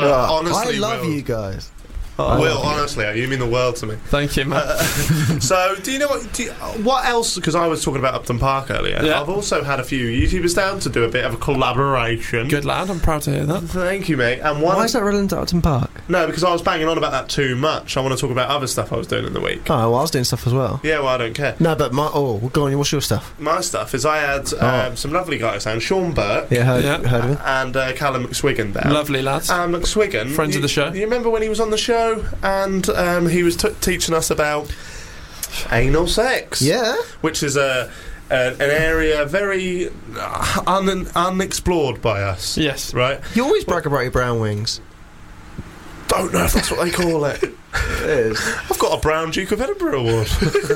Honestly, I love Will. you guys. Will, honestly, you mean the world to me. Thank you, man. So, do you know what else? Because I was talking about Upton Park earlier. Yeah. I've also had a few YouTubers down to do a bit of a collaboration. Good lad, I'm proud to hear that. Thank you, mate. And one. Why is that relevant to Upton Park? No, because I was banging on about that too much. I want to talk about other stuff I was doing in the week. Oh, well, I was doing stuff as well. Yeah, well, I don't care. No, but go on, what's your stuff? My stuff is I had some lovely guys down. Sean Burke. Yeah, heard of him. And Callum McSwiggan down. Lovely lads. McSwiggan. Friends of the show. You remember when he was on the show and he was teaching us about anal sex? Yeah. Which is an area very unexplored by us. Yes. Right? You always brag about your brown wings. Don't know if that's what they call it. It is. I've got a Brown Duke of Edinburgh award.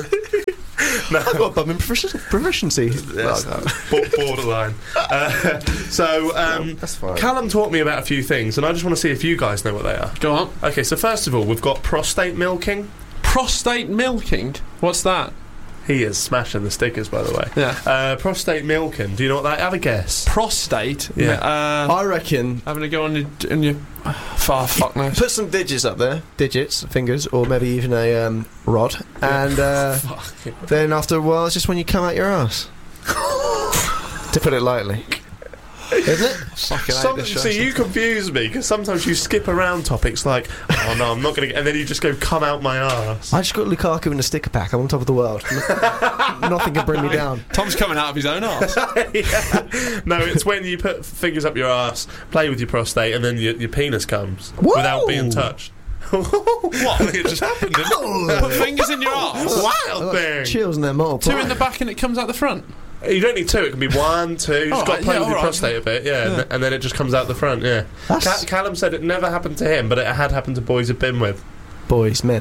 No. I've got a bumming proficiency. Borderline. That's fine. Callum taught me about a few things, and I just want to see if you guys know what they are. Go on. Okay, so first of all, we've got prostate milking. Prostate milking? What's that? He is smashing the stickers, by the way. Yeah. Prostate milking. Do you know what that? Have a guess. Prostate? Yeah. I reckon. Having to go on your fuck knows. Put some digits up there, fingers, or maybe even a rod, and then after a while, it's just when you come out your ass. To put it lightly. Isn't it? See, you confuse me because sometimes you skip around topics like, oh no, I'm not going to, and then you just go, come out my arse. I just got Lukaku in a sticker pack. I'm on top of the world. Nothing can bring me down. Tom's coming out of his own arse. Yeah. No, it's when you put fingers up your arse, play with your prostate, and then your penis comes without being touched. What? It just happened, didn't it? Put fingers in your arse. Wild thing. Chills in there, multiple. 2 in the back and it comes out the front. You don't need 2, it can be 1, 2. You just got to play with your prostate a bit, and then it just comes out the front, yeah. Callum said it never happened to him, but it had happened to boys he'd been with. Boys, men.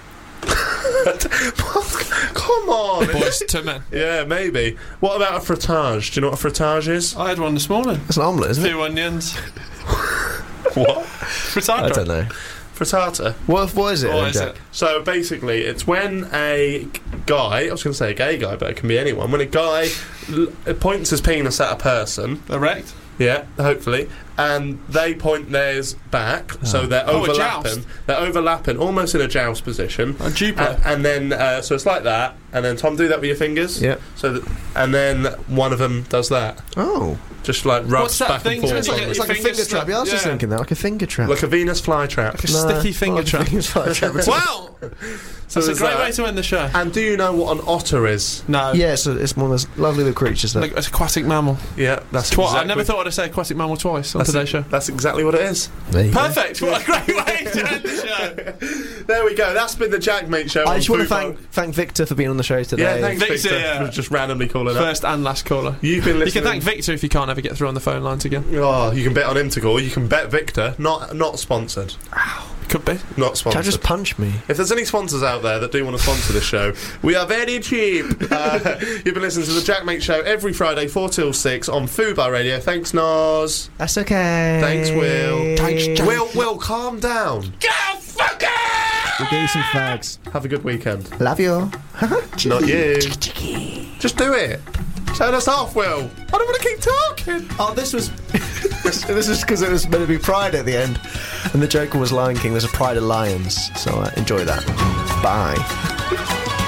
Come on. Boys to men. Yeah, maybe. What about a fromage? Do you know what a fromage is? I had one this morning. It's an omelette, isn't it? 2 onions. What? Frittata. I don't know. Frittata. What is it, What is Jack? it? So basically, it's when a guy, I was going to say a gay guy, but it can be anyone, when a guy points his penis at a person. Erect? Yeah, hopefully. And they point theirs back, so they're overlapping. They're overlapping, almost in a joust position. A Jupiter. And then, so it's like that. And then, Tom, do that with your fingers. Yeah. And then one of them does that. Oh. Just like rubs back and forth. It's like a finger trap. Yeah, I was just thinking that, like a finger trap. Like a Venus flytrap. Like a sticky finger trap. Wow! So that's a great way to end the show. And do you know what an otter is? No. Yeah, so it's one of those lovely little creatures. Like an aquatic mammal. Yeah, that's I never thought I'd have said aquatic mammal twice on today's show. That's exactly what it is. Perfect! What a great way to end the show. There we go. That's been the Jack Mate Show. I just want to thank Victor for being on the show today. Yeah, thanks, Victor. For just randomly calling up. First and last caller. You've been listening. You can thank Victor if you can't ever get through on the phone lines again. Oh, you can bet on him to call. You can bet Victor. Not sponsored. Ow. Could be. Not sponsored. Can I just punch me? If there's any sponsors out there that do want to sponsor this show, we are very cheap. You've been listening to the Jack Mate Show every Friday 4 till 6 on Fubar Radio. Thanks, Nas. That's okay. Thanks, Will. Thanks, Jack. Will, calm down. Go fuck it! We'll give you some fags. Have a good weekend. Love you. Not you. Just do it. Turn us off, Will. I don't want to keep talking. Oh, this was because it was meant to be Pride at the end, and the Joker was Lion King. There's a Pride of Lions, so enjoy that. Bye.